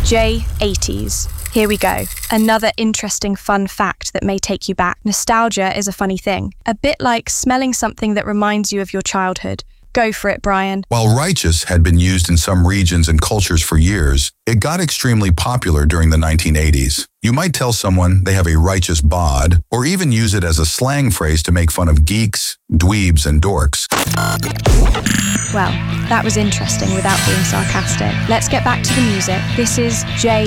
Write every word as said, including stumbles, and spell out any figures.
J eighties. Here we go. Another interesting fun fact that may take you back. Nostalgia is a funny thing. A bit like smelling something that reminds you of your childhood. Go for it, Brian. While righteous had been used in some regions and cultures for years, it got extremely popular during the nineteen eighties. You might tell someone they have a righteous bod, or even use it as a slang phrase to make fun of geeks, dweebs, and dorks. Well, that was interesting without being sarcastic. Let's get back to the music. This is J